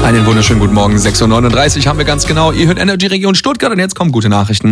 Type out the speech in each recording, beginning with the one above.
Einen wunderschönen guten Morgen, 6.39 Uhr haben wir ganz genau. Ihr hört Energy Region Stuttgart und jetzt kommen gute Nachrichten.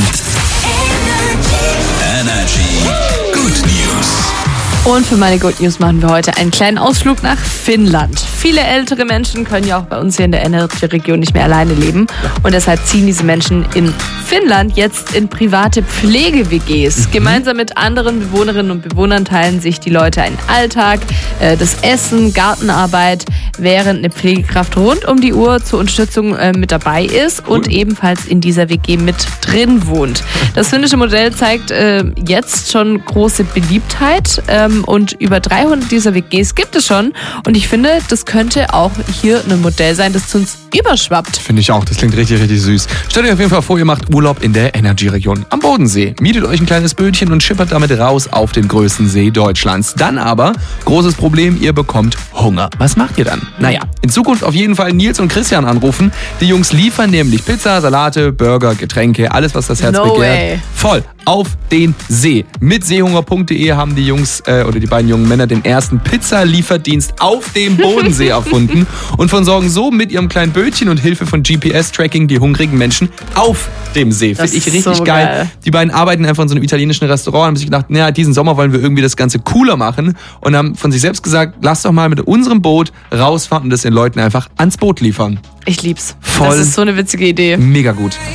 Energy Good News. Und für meine Good News machen wir heute einen kleinen Ausflug nach Finnland. Viele ältere Menschen können ja auch bei uns hier in der Energy-Region nicht mehr alleine leben. Und deshalb ziehen diese Menschen in Finnland jetzt in private Pflege-WGs. Gemeinsam mit anderen Bewohnerinnen und Bewohnern teilen sich die Leute einen Alltag, das Essen, Gartenarbeit, während eine Pflegekraft rund um die Uhr zur Unterstützung mit dabei ist und ebenfalls in dieser WG mit drin wohnt. Das finnische Modell zeigt jetzt schon große Beliebtheit. Und über 300 dieser WGs gibt es schon. Und ich finde, das könnte auch hier ein Modell sein, das zu uns überschwappt. Finde ich auch, das klingt richtig, richtig süß. Stellt euch auf jeden Fall vor, ihr macht Urlaub in der Energy-Region am Bodensee. Mietet euch ein kleines Bötchen und schippert damit raus auf den größten See Deutschlands. Dann aber, großes Problem, ihr bekommt Hunger. Was macht ihr dann? Naja, in Zukunft auf jeden Fall Nils und Christian anrufen. Die Jungs liefern nämlich Pizza, Salate, Burger, Getränke, alles, was das Herz begehrt. Voll auf den See. Mit seehunger.de haben die Jungs oder die beiden jungen Männer den ersten Pizzalieferdienst auf dem Bodensee erfunden und versorgen so mit ihrem kleinen Bötchen und Hilfe von GPS-Tracking die hungrigen Menschen auf dem See. Finde ich richtig so geil. Die beiden arbeiten einfach in so einem italienischen Restaurant und haben sich gedacht, naja, diesen Sommer wollen wir irgendwie das Ganze cooler machen und haben von sich selbst gesagt, lass doch mal mit unserem Boot rausfahren und das den Leuten einfach ans Boot liefern. Ich lieb's. Voll. Das ist so eine witzige Idee. Mega gut.